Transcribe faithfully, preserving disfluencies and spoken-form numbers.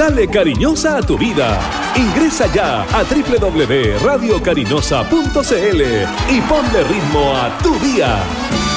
Dale cariñosa a tu vida. Ingresa ya a doble u doble u doble u punto radio cariñosa punto c l y ponle ritmo a tu día.